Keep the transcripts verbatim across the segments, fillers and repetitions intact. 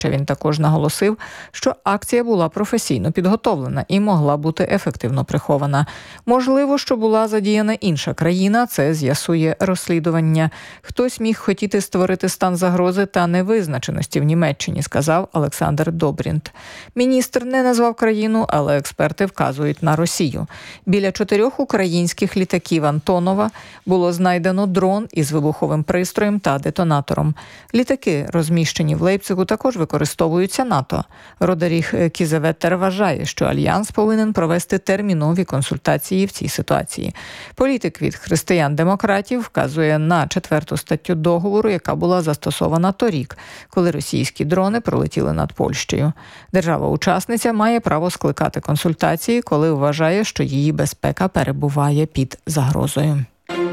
Він також наголосив, що акція була професійно підготовлена і могла бути ефективно прихована. Можливо, що була задіяна інша країна, це з'ясує розслідування. Хтось міг хотіти створити стан загрози та невизначеності в Німеччині, сказав Олександр Добрінт. Міністр не назвав країну, але експерти вказують на Росію. Біля чотирьох українських літаків «Антонова» було знайдено дрон із вибуховим пристроєм та детонатором. Літаки, розміщені в Лейпцигу, також використовуються НАТО. Родеріх Кізеветер вважає, що Альянс повинен провести термінові консультації в цій ситуації. Політик від християн-демократів вказує на четверту статтю договору, яка була застосована торік, коли російські дрони пролетіли над Польщею. Держава-учасниця має право скликати консультації, коли вважає, що її безпека перебуває під загрозою.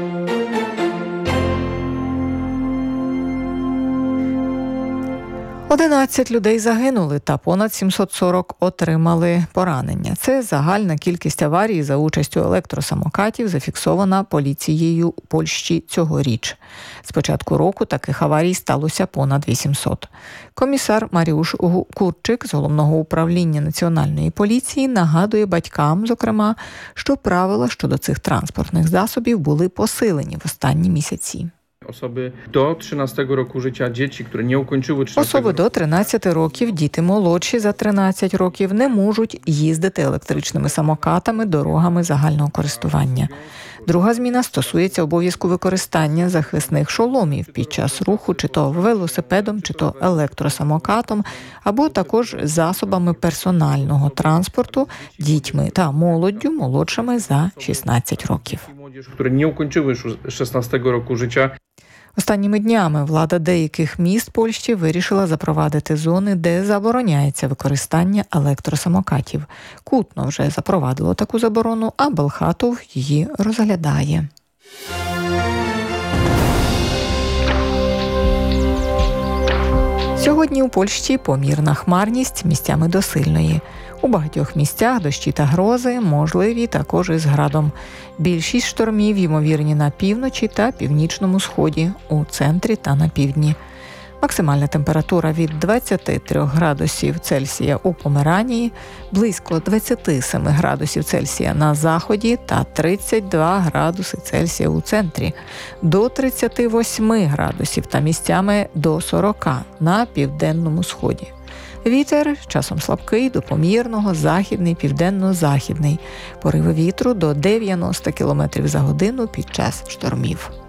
одинадцять людей загинули та понад сімсот сорок отримали поранення. Це загальна кількість аварій за участю електросамокатів, зафіксована поліцією у Польщі цьогоріч. З початку року таких аварій сталося понад вісімсот. Комісар Маріуш Курчик з Головного управління Національної поліції нагадує батькам, зокрема, що правила щодо цих транспортних засобів були посилені в останні місяці. Особи до тринадцятого року життя, діти, які не укінчили Особи до тринадцяти років, діти молодші за тринадцять років не можуть їздити електричними самокатами дорогами загального користування. Друга зміна стосується обов'язку використання захисних шоломів під час руху чи то велосипедом, чи то електросамокатом, або також засобами персонального транспорту дітьми та молоддю молодшими за шістнадцять років. Які не укінчили шістнадцятого року життя. Останніми днями влада деяких міст Польщі вирішила запровадити зони, де забороняється використання електросамокатів. Кутно вже запровадило таку заборону, а Белхатов її розглядає. Сьогодні у Польщі помірна хмарність, місцями до сильної. У багатьох місцях дощі та грози можливі також із градом. Більшість штормів ймовірні на півночі та північному сході, у центрі та на півдні. Максимальна температура від двадцяти трьох градусів Цельсія у Померанії, близько двадцяти семи градусів Цельсія на заході та тридцять два градуси Цельсія у центрі, до тридцяти восьми градусів та місцями до сорока на південному сході. Вітер часом слабкий до помірного, західний, південно-західний. Пориви вітру до дев'яноста кілометрів за годину під час штормів.